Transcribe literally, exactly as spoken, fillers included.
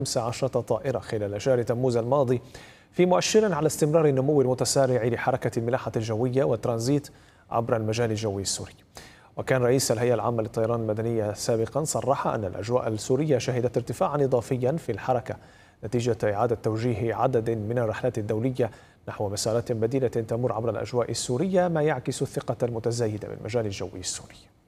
خمس عشرة طائرة خلال شهر تموز الماضي، في مؤشر على استمرار النمو المتسارع لحركة الملاحة الجوية والترانزيت عبر المجال الجوي السوري. وكان رئيس الهيئة العامة للطيران المدنية سابقا صرح أن الأجواء السورية شهدت ارتفاعا إضافيا في الحركة نتيجة إعادة توجيه عدد من الرحلات الدولية نحو مسارات بديلة تمر عبر الأجواء السورية، ما يعكس الثقة المتزايدة بالمجال الجوي السوري.